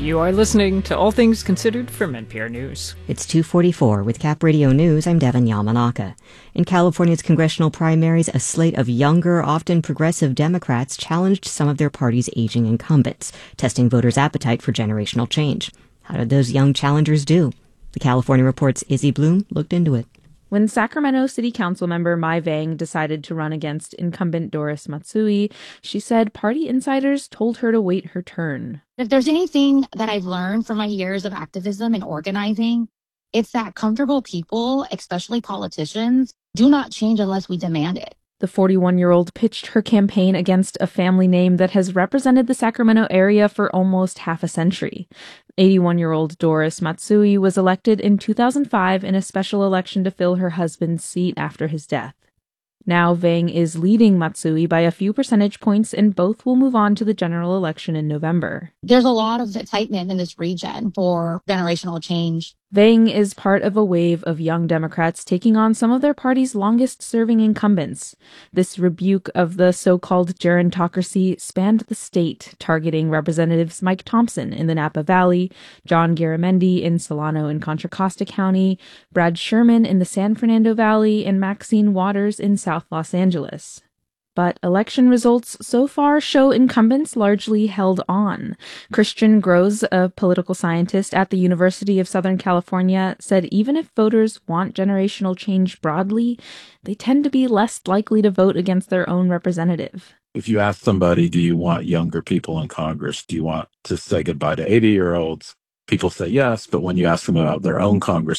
You are listening to All Things Considered from NPR News. It's 2:44 with Cap Radio News. I'm Devin Yamanaka. In California's congressional primaries, a slate of younger, often progressive Democrats challenged some of their party's aging incumbents, testing voters' appetite for generational change. How did those young challengers do? The California Report's Izzy Bloom looked into it. When Sacramento City Council member Mai Vang decided to run against incumbent Doris Matsui, she said party insiders told her to wait her turn. If there's anything that I've learned from my years of activism and organizing, it's that comfortable people, especially politicians, do not change unless we demand it. The 41-year-old pitched her campaign against a family name that has represented the Sacramento area for almost half a century. 81-year-old Doris Matsui was elected in 2005 in a special election to fill her husband's seat after his death. Now Vang is leading Matsui by a few percentage points, and both will move on to the general election in November. There's a lot of excitement in this region for generational change. Vang is part of a wave of young Democrats taking on some of their party's longest-serving incumbents. This rebuke of the so-called gerontocracy spanned the state, targeting Representatives Mike Thompson in the Napa Valley, John Garamendi in Solano and Contra Costa County, Brad Sherman in the San Fernando Valley, and Maxine Waters in South Los Angeles. But election results so far show incumbents largely held on. Christian Grosz, a political scientist at the University of Southern California, said even if voters want generational change broadly, they tend to be less likely to vote against their own representative. If you ask somebody, do you want younger people in Congress? Do you want to say goodbye to 80-year-olds? People say yes, but when you ask them about their own Congress